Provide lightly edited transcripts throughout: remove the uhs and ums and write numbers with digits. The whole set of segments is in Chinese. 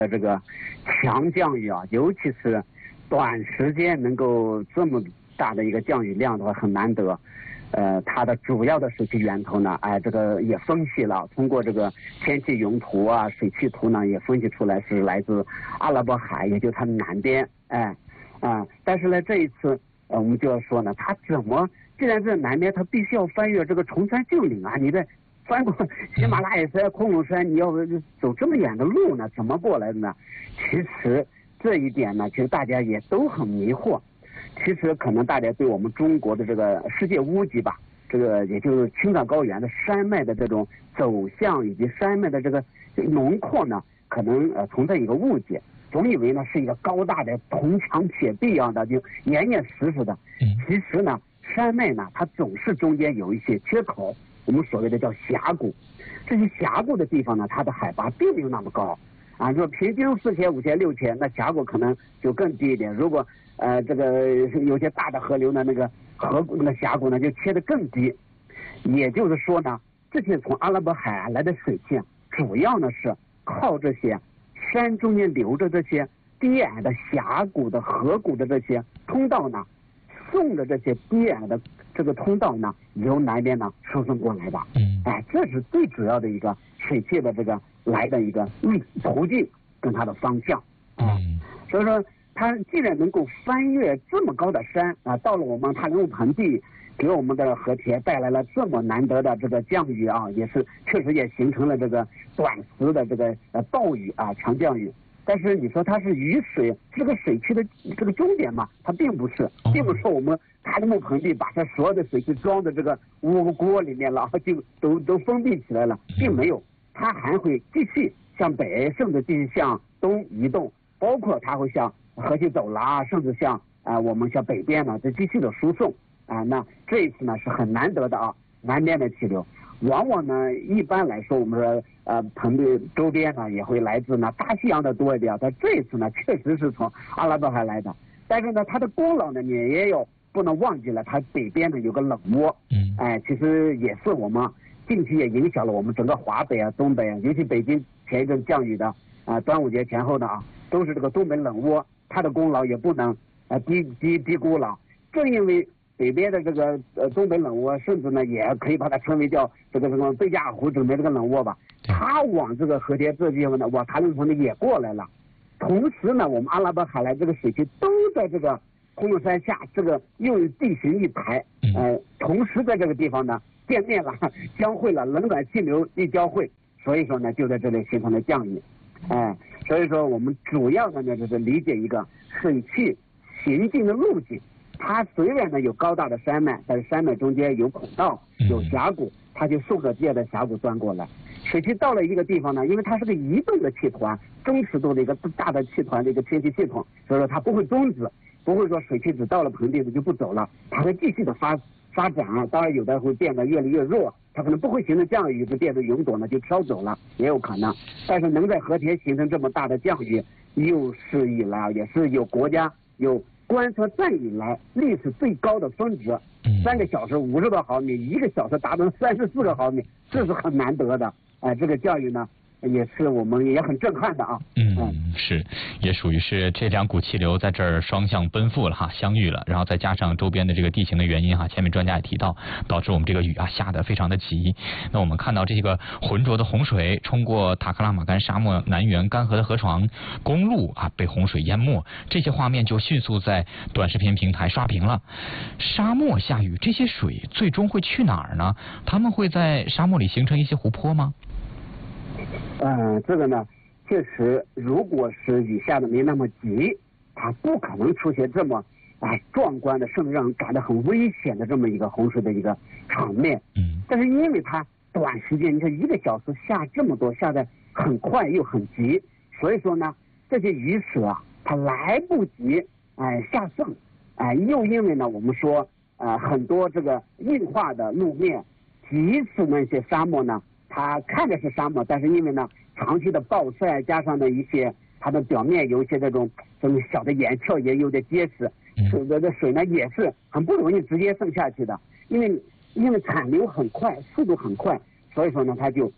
这个强降雨啊，尤其是短时间能够这么大的一个降雨量的话，很难得。它的主要的水汽源头呢，这个也分析了，通过这个天气云图啊、水汽图呢，也分析出来是来自阿拉伯海，也就是它的南边，但是呢，这一次我们就要说呢，它既然在南边，它必须要翻越这个崇山峻岭啊，你得翻过喜马拉雅山、昆仑山，你要走这么远的路呢，怎么过来的呢？其实这一点呢，其实大家也都很迷惑。其实可能大家对我们中国的这个世界屋脊吧，这个也就是青藏高原的山脉的这种走向以及山脉的这个轮廓呢，可能存在一个误解，总以为呢是一个高大的铜墙铁壁一样的，就严严实实的。其实呢，山脉呢它总是中间有一些缺口，我们所谓的叫峡谷。这些峡谷的地方呢，它的海拔并没有那么高啊，就平均4000、5000、6000，那峡谷可能就更低一点。如果这个有些大的河流呢，那个峡谷呢就切得更低。也就是说呢，这些从阿拉伯海来的水汽，主要呢是靠这些山中间流着这些低矮的峡谷的河谷的这些通道呢，顺着这些低矮的这个通道呢，由南边呢输送过来的。这是最主要的一个水汽的这个来的一个途径跟它的方向所以说它既然能够翻越这么高的山啊，到了我们塔里木盆地，给我们的和田带来了这么难得的这个降雨啊，也是确实也形成了这个短时的这个暴雨啊、强降雨。但是你说它是雨水这个水汽的这个终点嘛？它并不是，并不是说我们塔里木盆地把它所有的水汽装在这个锅里面了，就都封闭起来了，并没有，它还会继续向北，甚至继续向东移动，包括它会向河西走廊，甚至向我们向北边呢再继续的输送那这一次呢是很难得的啊，南边的气流。往往呢，一般来说，我们说盆地周边呢也会来自呢大西洋的多一点。但这一次呢，确实是从阿拉伯海来的。但是呢，它的功劳呢，你也有不能忘记了，它北边呢有个冷窝。其实也是我们近期也影响了我们整个华北啊、东北啊，尤其北京前一阵降雨的端午节前后的都是这个东北冷窝，它的功劳也不能低估了。正因为北边的这个东北冷窝，甚至呢也可以把它称为叫这个什么贝加尔湖整边这个冷窝吧，它往这个和田这地方呢，往塔里木盆地也过来了。同时呢，我们阿拉伯海来这个水汽都在这个昆仑山下，这个又地形一排，同时在这个地方呢见面了，交汇了，冷暖气流一交汇，所以说呢就在这里形成了降雨。所以说我们主要的呢就是理解一个水汽行进的路径。它虽然呢有高大的山脉，但是山脉中间有孔道、有峡谷，它就顺着这样的峡谷钻过来。水汽到了一个地方呢，因为它是个移动的气团，中尺度的一个大的气团的一个天气系统，所以说它不会终止，不会说水汽只到了盆地就不走了，它会继续的发展。当然有的会变得越来越弱，它可能不会形成降雨，就变成云朵呢就飘走了，也有可能。但是能在和田形成这么大的降雨，有史以来也是有国家有观测站以来历史最高的峰值，3个小时50多毫米，1个小时达到34个毫米，这是很难得的。这个教育呢，也是我们也很震撼的啊。 是，也属于是这两股气流在这儿双向奔赴了相遇了，然后再加上周边的这个地形的原因前面专家也提到，导致我们这个雨下得非常的急。那我们看到这个浑浊的洪水冲过塔克拉玛干沙漠南缘干涸的河床，公路被洪水淹没，这些画面就迅速在短视频平台刷屏了。沙漠下雨，这些水最终会去哪儿呢？他们会在沙漠里形成一些湖泊吗？ 这个呢确实，如果是雨下的没那么急，它不可能出现这么壮观的，甚至让人感到很危险的这么一个洪水的一个场面。但是因为它短时间，你看1个小时下这么多，下的很快又很急，所以说呢，这些雨水它来不及下渗，又因为呢我们说很多这个硬化的路面，即使那些沙漠呢，它看着是沙漠，但是因为呢长期的暴晒，加上呢一些它的表面有一些这种小的岩壳也有点结实，使得这水呢也是很不容易直接渗下去的。因为产流很快，速度很快，所以说呢它就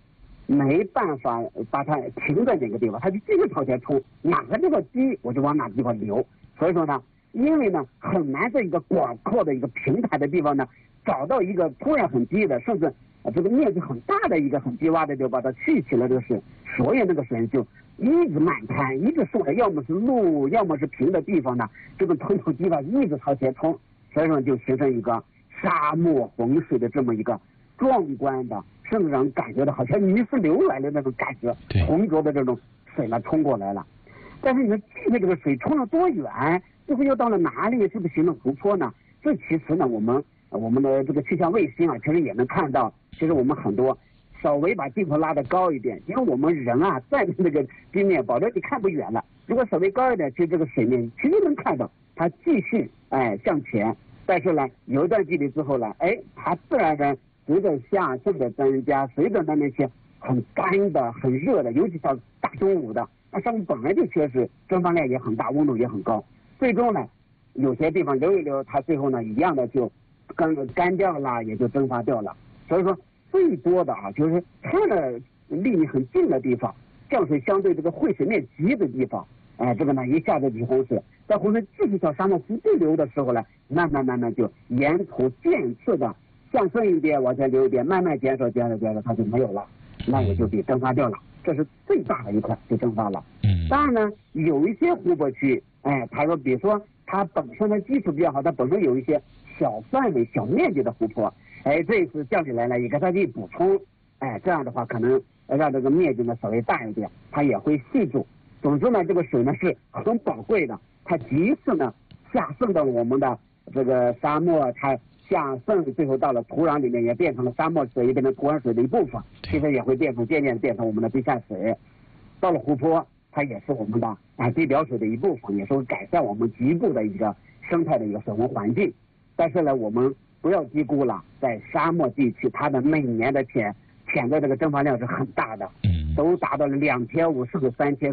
没办法把它停在哪个地方，它就继续朝前冲，哪个地方低我就往哪个地方流。所以说呢，因为呢很难在一个广阔的一个平坦的地方呢找到一个突然很低的，甚至这个面积很大的一个很低洼的，就把它蓄起了这个水，所以那个水就一直漫滩，一直顺着，要么是路，要么是平的地方呢，这个通土地方一直朝前冲，所以说就形成一个沙漠洪水的这么一个壮观的，甚至让人感觉到好像泥石流来的那种感觉，浑浊的这种水呢冲过来了。但是你说这个水冲了多远，最后又到了哪里，是不是形成湖泊呢？这其实呢，我们的这个气象卫星啊，其实也能看到，其实我们很多稍微把镜头拉得高一点，因为我们人啊站在那个地面保证你看不远了，如果稍微高一点，其实这个水面其实能看到它继续向前，但是呢有一段距离之后呢，它自然的随着下降的增加，随着那些很干的很热的，尤其到大中午的，那上面本来就确实蒸发量也很大，温度也很高，最终呢有些地方流一流，它最后呢一样的就干掉了，也就蒸发掉了。所以说最多的啊，就是它的离你很近的地方，降水相对这个汇水面急的地方，这个呢一下子起洪水，在洪水继续向沙漠腹地流的时候呢，慢慢就沿途渐次的向深一点往前流一点，慢慢减少，它就没有了，那也就被蒸发掉了。这是最大的一块被蒸发了。当然呢，有一些湖泊区，他说，比如说它本身的基础比较好，它本身有一些小范围、小面积的湖泊，这一次降下来了，也给它去补充，这样的话可能让这个面积呢稍微大一点，它也会系住。总之呢，这个水呢是很宝贵的，它即使呢下渗到我们的这个沙漠，它下渗最后到了土壤里面，也变成了沙漠水，也变成土壤水的一部分，其实也会渐渐变成我们的地下水。到了湖泊，它也是我们的地表水的一部分，也是会改善我们局部的一个生态的一个水文环境。但是呢，我们不要低估了，在沙漠地区，它的每年的潜在这个蒸发量是很大的，都达到了2050甚至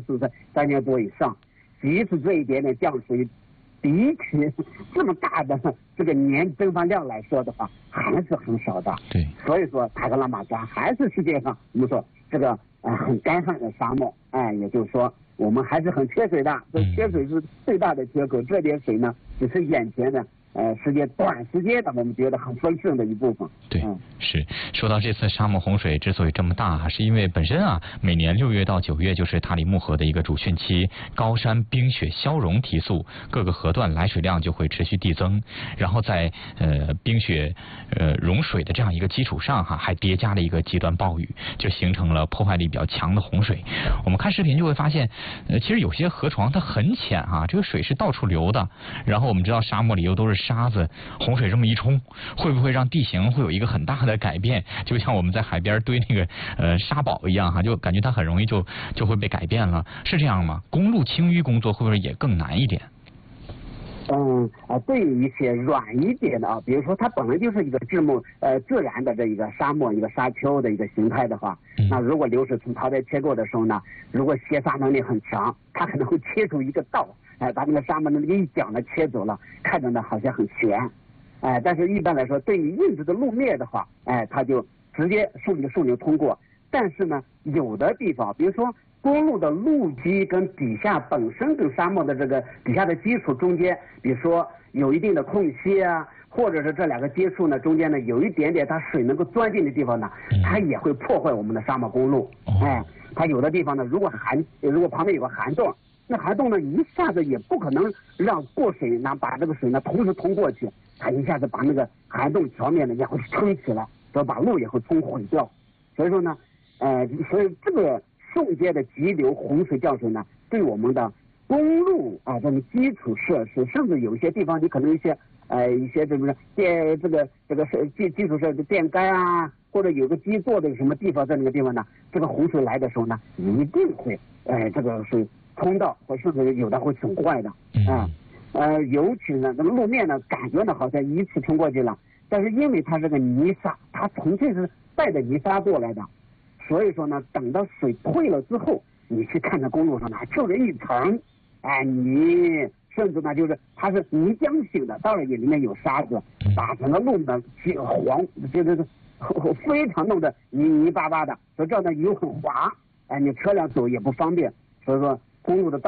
3000多以上。即使这一点点降水，比起这么大的这个年蒸发量来说的话，还是很少的。 对， 所以说塔克拉玛干还是世界上我们说这个很干旱的沙漠，也就是说我们还是很缺水的。这缺水是最大的缺口，这点水呢只是眼前的短时间的我们觉得很丰盛的一部分。 对，是说到这次沙漠洪水之所以这么大，是因为本身每年6月到9月就是塔里木河的一个主汛期，高山冰雪消融提速，各个河段来水量就会持续递增，然后在冰雪融水的这样一个基础上还叠加了一个极端暴雨，就形成了破坏力比较强的洪水。我们看视频就会发现，其实有些河床它很浅这个水是到处流的，然后我们知道沙漠里又都是沙子，洪水这么一冲，会不会让地形会有一个很大的改变？就像我们在海边堆那个沙堡一样就感觉它很容易就会被改变了，是这样吗？公路清淤工作会不会也更难一点？ 对于一些软一点的比如说它本来就是一个自然的这一个沙漠一个沙丘的一个形态的话，那如果流水从槽在切过的时候呢，如果卸沙能力很强，它可能会切出一个道，把那个沙漠的那个一角呢切走了，看着呢好像很悬，但是一般来说对于硬质的路面的话，它就直接顺流通过。但是呢，有的地方比如说公路的路基跟底下本身跟沙漠的这个底下的基础中间，比如说有一定的空隙或者是这两个接触呢中间呢有一点点它水能够钻进的地方呢，它也会破坏我们的沙漠公路。它有的地方呢，如果旁边有个涵洞，那涵洞呢一下子也不可能让过水呢把这个水呢同时通过去，它一下子把那个涵洞桥面呢也会撑起来，所以把路也会冲毁掉。所以说呢，所以这个瞬间的急流洪水降水呢，对我们的公路这种基础设施，甚至有些地方你可能一些这个基础设施电杆或者有个基座的什么地方，在那个地方呢，这个洪水来的时候呢，一定会这个水冲到，或甚至有的会损坏的尤其呢那个路面呢感觉呢好像一次冲过去了，但是因为它这个泥沙，它纯粹是带着泥沙过来的。所以说呢，等到水退了之后，你去看那公路上呢，就是一层泥，甚至呢就是它是泥浆性的，当然也里面有沙子，把整个路呢非常弄得泥巴巴的，所以这样的雨很滑，哎，你车辆走也不方便，所以说公路的道